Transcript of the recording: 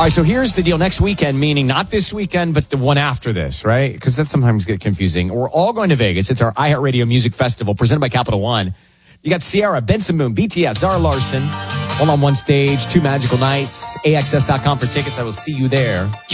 All right, so here's the deal. Next weekend, meaning not this weekend, but the one after this, right? Because that sometimes gets confusing. We're all going to Vegas. It's our iHeartRadio Music Festival presented by Capital One. You got Sierra, Benson Moon, BTS, Zara Larson, all on one stage, 2 magical nights. AXS.com for tickets. I will see you there.